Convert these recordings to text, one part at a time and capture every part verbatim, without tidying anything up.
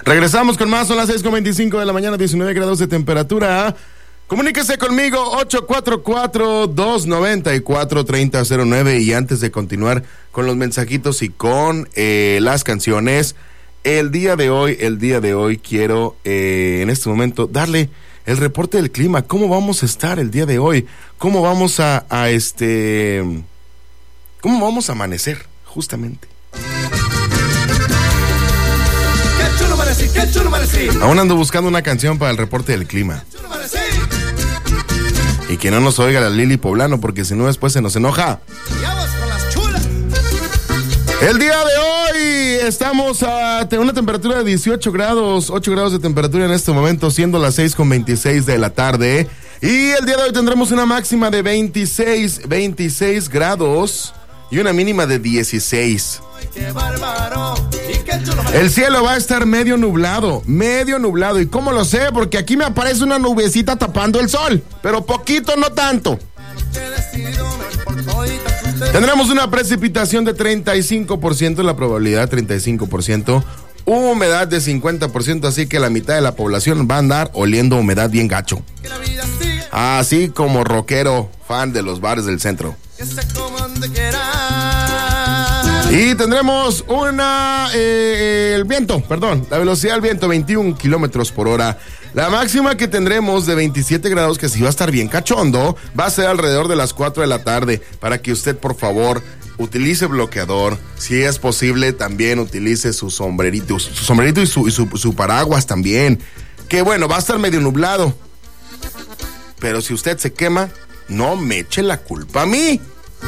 Regresamos con más, son las seis con veinticinco de la mañana, diecinueve grados de temperatura. Comuníquese conmigo, ocho cuatro cuatro, dos nueve cuatro, tres cero cero nueve. Y antes de continuar con los mensajitos y con eh, las canciones, el día de hoy, el día de hoy quiero eh, en este momento darle el reporte del clima. ¿Cómo vamos a estar el día de hoy? ¿Cómo vamos a, a este... ¿Cómo vamos a amanecer, justamente? ¡Qué chulo amanecí! ¡Qué chulo amanecí! Aún ando buscando una canción para el reporte del clima. ¡Qué chulo amanecí! Y que no nos oiga la Lili Poblano, porque si no después se nos enoja. ¡Ya vas con las chulas! El día de hoy estamos a una temperatura de dieciocho grados, ocho grados de temperatura en este momento, siendo las seis con veintiséis de la tarde. Y el día de hoy tendremos una máxima de veintiséis, veintiséis grados y una mínima de dieciséis. ¡Qué bárbaro! ¡Y qué chulo amanecí! El cielo va a estar medio nublado, medio nublado. ¿Y cómo lo sé? Porque aquí me aparece una nubecita tapando el sol, pero poquito, no tanto. Tendremos una precipitación de treinta y cinco por ciento, la probabilidad treinta y cinco por ciento, humedad de cincuenta por ciento, así que la mitad de la población va a andar oliendo humedad bien gacho. Así como rockero, fan de los bares del centro. Y tendremos una, eh, el viento, perdón, la velocidad del viento, veintiún kilómetros por hora. La máxima que tendremos de veintisiete grados, que si va a estar bien cachondo, va a ser alrededor de las cuatro de la tarde, para que usted, por favor, utilice bloqueador. Si es posible, también utilice su sombrerito, su sombrerito y su, y su, su paraguas también. Que bueno, va a estar medio nublado. Pero si usted se quema, no me eche la culpa a mí.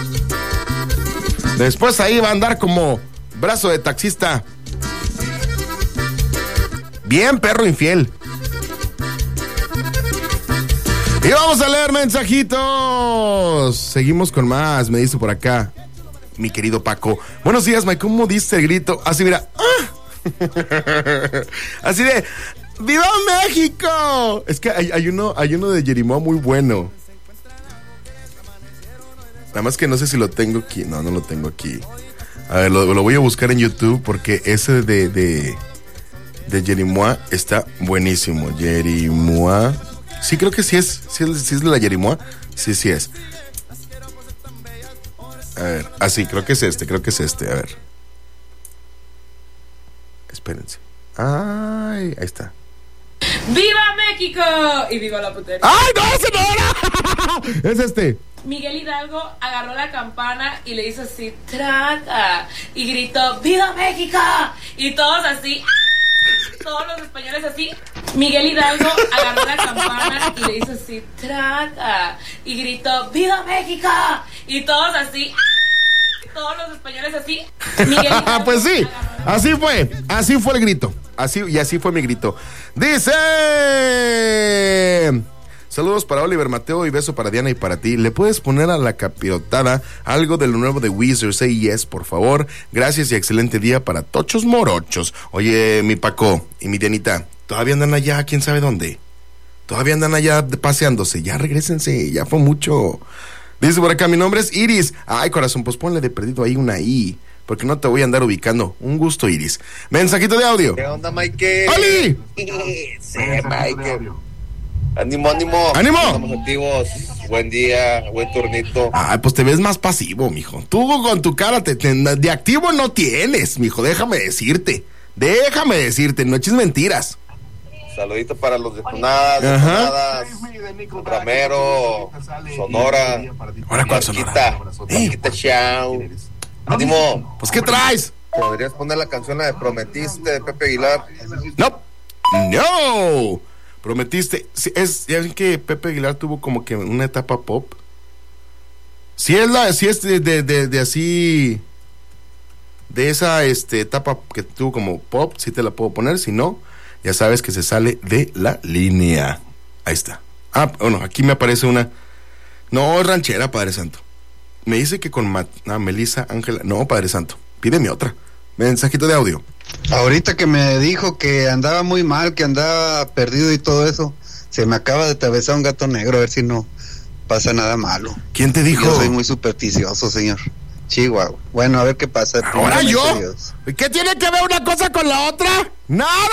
Después ahí va a andar como brazo de taxista. Bien perro infiel. Y vamos a leer mensajitos. Seguimos con más, me dice por acá mi querido Paco. Buenos días, Mike, ¿cómo diste el grito? Así, mira. ¡Ah! Así de, ¡Viva México! Es que hay, hay uno, hay uno de Jerimoa muy bueno. Nada más que no sé si lo tengo aquí. No, no lo tengo aquí. A ver, lo, lo voy a buscar en YouTube porque ese de de, de Jerimoa está buenísimo. Jerimoa. Sí, creo que sí es. Sí es, sí es de la Jerimoa. Sí, sí es. A ver. Ah, sí, creo que es este. Creo que es este. A ver. Espérense. Ay, ahí está. ¡Viva México! Y viva la putería. ¡Ay, no, ese no era! Es este. Miguel Hidalgo agarró la campana y le hizo así, traga, y gritó, ¡Viva México! Y todos así, ¡ah! Todos los españoles así. Miguel Hidalgo agarró la campana y le hizo así, traga, y gritó, ¡Viva México! Y todos así, ¡ah! Todos los españoles así. Miguel Hidalgo pues sí, así fue, así fue el grito. Así, y así fue mi grito. Dice... Saludos para Oliver Mateo y beso para Diana y para ti. ¿Le puedes poner a la capirotada algo de lo nuevo de Weezer? Say yes, por favor. Gracias y excelente día para Tochos Morochos. Oye, mi Paco y mi Dianita, todavía andan allá, quién sabe dónde. Todavía andan allá paseándose. Ya regrésense, ya fue mucho. Dice por acá, mi nombre es Iris. Ay, corazón, pues ponle de perdido ahí una I, porque no te voy a andar ubicando. Un gusto, Iris. Mensajito de audio. ¿Qué onda, Mike? ¡Oli! Sí, Mike. Ánimo, ánimo. ¡Ánimo! Estamos activos. Buen día, buen turnito. Ay, pues te ves más pasivo, mijo. Tú con tu cara te, te, de activo no tienes, mijo. Déjame decirte. Déjame decirte, no eches mentiras. Saludito para los de Tunadas, de Tunadas, Ramero, Sonora. Ahora, ¿cuál Sonora? Marquita Chao. Ánimo. Pues, ¿qué traes? ¿Podrías poner la canción la de Prometiste de Pepe Aguilar? No. No. Prometiste. Sí, es, ya ven que Pepe Aguilar tuvo como que una etapa pop. Si es la, si es de, de, de, de así, de esa este, etapa que tuvo como pop, sí te la puedo poner. Si no, ya sabes que se sale de la línea. Ahí está. Ah, bueno, aquí me aparece una. No, es ranchera, Padre Santo. Me dice que con Mat, ah, Melissa Ángela. No, Padre Santo. Pídeme otra. Mensajito de audio. Ahorita que me dijo que andaba muy mal, que andaba perdido y todo eso, se me acaba de atravesar un gato negro, a ver si no pasa nada malo. ¿Quién te dijo? Yo soy muy supersticioso, señor. Chihuahua. Bueno, a ver qué pasa. ¿Ahora yo? Dios. ¿Qué tiene que ver una cosa con la otra? ¡Nada!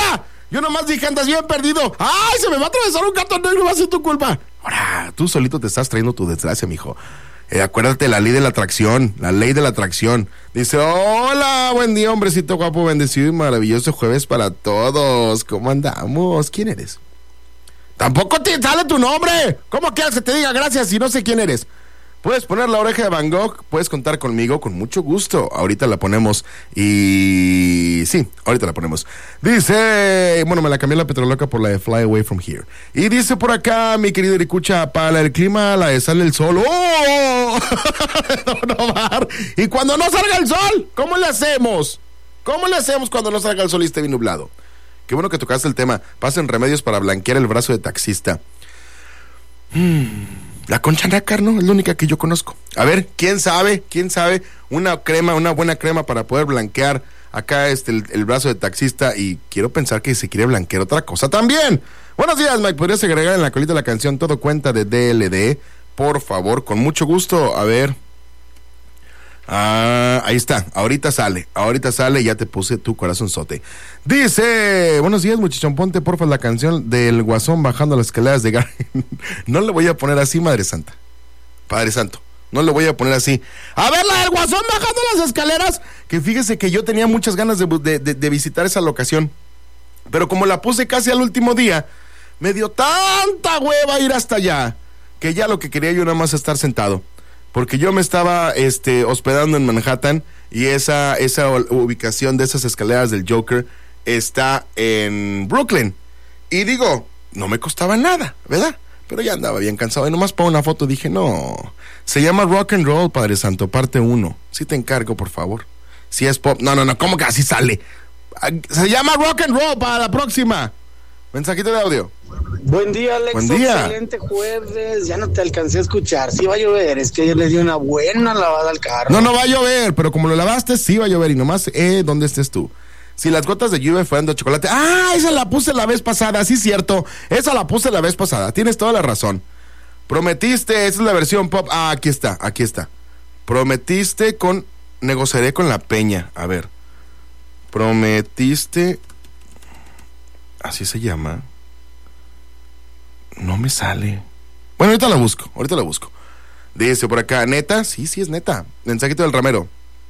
Yo nomás dije, andas bien perdido. ¡Ay, se me va a atravesar un gato negro! Va a ser tu culpa. Ahora, tú solito te estás trayendo tu desgracia, mijo. Eh, acuérdate la ley de la atracción, la ley de la atracción. Dice, hola, buen día, hombrecito guapo, bendecido y maravilloso jueves para todos. ¿Cómo andamos? ¿Quién eres? Tampoco te sale tu nombre. ¿Cómo quieres que te diga gracias si no sé quién eres? Puedes poner la oreja de Van Gogh, puedes contar conmigo con mucho gusto. Ahorita la ponemos y... sí, ahorita la ponemos. Dice... bueno, me la cambié la petroloca por la de Fly Away From Here. Y dice por acá, mi querido Ricucha, para el clima la de sale el sol. ¡Oh! no, no, bar. Y cuando no salga el sol, ¿cómo le hacemos? ¿Cómo le hacemos cuando no salga el sol y esté bien nublado? Qué bueno que tocaste el tema. Pasen remedios para blanquear el brazo de taxista. Hmm... La concha nácar, ¿no? Es la única que yo conozco. A ver, ¿quién sabe? ¿Quién sabe? Una crema, una buena crema para poder blanquear acá este el, el brazo de taxista. Y quiero pensar que se quiere blanquear otra cosa también. Buenos días, Mike. ¿Podrías agregar en la colita la canción Todo Cuenta de D L D? Por favor, con mucho gusto. A ver. Ah, ahí está, ahorita sale, ahorita sale, ya te puse tu corazonzote. Dice, buenos días muchachón, ponte porfa la canción del Guasón bajando las escaleras de Gar. No le voy a poner así, Madre Santa, Padre Santo, no le voy a poner así. A ver, la del Guasón bajando las escaleras, que fíjese que yo tenía muchas ganas de, de, de, de visitar esa locación, pero como la puse casi al último día, me dio tanta hueva ir hasta allá, que ya lo que quería yo nada más estar sentado. Porque yo me estaba este, hospedando en Manhattan y esa, esa ubicación de esas escaleras del Joker está en Brooklyn. Y digo, no me costaba nada, ¿verdad? Pero ya andaba bien cansado y nomás para una foto dije, no, se llama Rock and Roll, Padre Santo, parte uno. Sí te encargo, por favor. Si es pop, no, no, no, ¿cómo que así sale? Se llama Rock and Roll para la próxima. Mensajito de audio. Buen día, Alex. Buen día. Excelente jueves. Ya no te alcancé a escuchar. Sí va a llover. Es que ayer le di una buena lavada al carro. No, no va a llover, pero como lo lavaste, sí va a llover. Y nomás, eh, ¿dónde estés tú? Si las gotas de lluvia fueran de chocolate. Ah, esa la puse la vez pasada. Sí, cierto. Esa la puse la vez pasada. Tienes toda la razón. Prometiste, esa es la versión pop. Ah, aquí está, aquí está. Prometiste con... negociaré con la Peña. A ver. Prometiste... así se llama. No me sale. Bueno, ahorita la busco, ahorita la busco. Dice por acá, ¿neta? Sí, sí es neta. Mensajito del Ramero.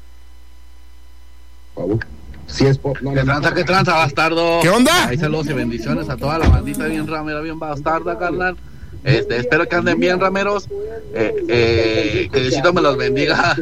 Sí es por... no, ¿Qué tranza, qué tranza, bastardo? ¿Qué onda? Ahí saludos y bendiciones a toda la bandita bien ramera, bien bastarda, carnal. Este, espero que anden bien, rameros. Eh, eh, que Diosito me los bendiga.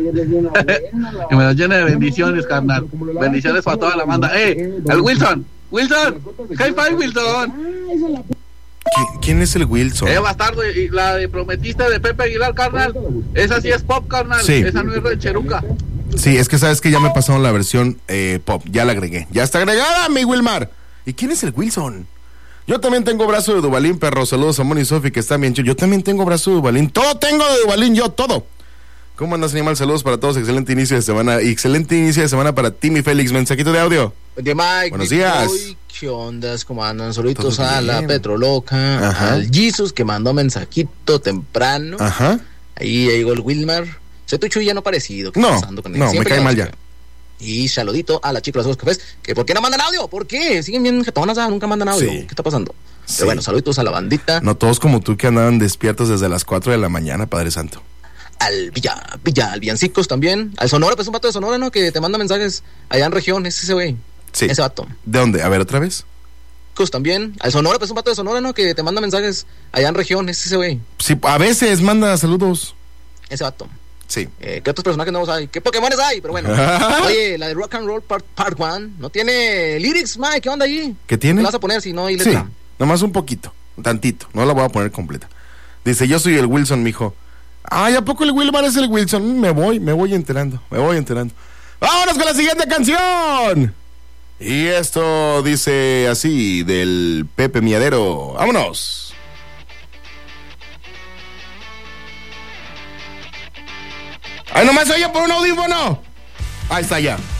Que me los llene de bendiciones, carnal. Bendiciones para toda la banda. ¡Eh! ¡El Wilson! ¡Wilson! ¡High five, Wilson! ¿Qui- ¿Quién es el Wilson? Eh, bastardo, y la de prometiste de Pepe Aguilar, carnal. Esa sí es pop, carnal. Sí. Esa no es rancheruca. Sí, es que sabes que ya me pasaron la versión eh, pop. Ya la agregué. Ya está agregada, mi Wilmar. ¿Y quién es el Wilson? Yo también tengo brazo de Duvalín, perro. Saludos a Moni y Sofi, que están bien chido. Yo también tengo brazo de Duvalín. Todo tengo de Duvalín, yo, todo. ¿Cómo andas, animal? Saludos para todos. Excelente inicio de semana. Y excelente inicio de semana para ti, mi Félix. Mensajito de audio. Oye, Mike, buenos días. Hoy, ¿qué ondas? ¿Cómo andan? Saluditos a la Petroloca, ajá, al Jesus que mandó mensajito temprano. Ajá. Ahí llegó el Wilmar. Se tu Chuy ya no parecido. ¿Qué no, está pasando con él? No, Siempre me cae mal chica. ya. Y saludito a la chica de los cafés. Que ¿por qué no mandan audio? ¿Por qué? Siguen bien jetonas, ah, nunca mandan audio. Sí. ¿Qué está pasando? Sí. Pero bueno, saluditos a la bandita. No todos como tú que andaban despiertos desde las cuatro de la mañana, Padre Santo. Al Villa, Villa, al Villancicos también. Al Sonora, pues un vato de Sonora, ¿no? Que te manda mensajes allá en región, es ese güey. Sí. Ese vato. ¿De dónde? A ver, otra vez. También. Al Sonora, pues un vato de Sonora, ¿no? Que te manda mensajes allá en región, es ese güey. Sí, a veces manda saludos. Ese vato. Sí. Eh, ¿Qué otros personajes nuevos hay? ¿Qué Pokémones hay? Pero bueno. Oye, la de Rock and Roll Part, part uno no tiene lyrics, Mike. ¿Qué onda allí? ¿Qué tiene? ¿Qué la vas a poner si no hay Sí, letra? nomás un poquito, tantito. No la voy a poner completa. Dice, yo soy el Wilson, mijo. Ay, ¿a poco el Wilmar es el Wilson? Me voy, me voy enterando, me voy enterando. ¡Vámonos con la siguiente canción! Y esto dice así, del Pepe Miadero. ¡Vámonos! ¡Ay, nomás se oye por un audífono! Ahí está ya.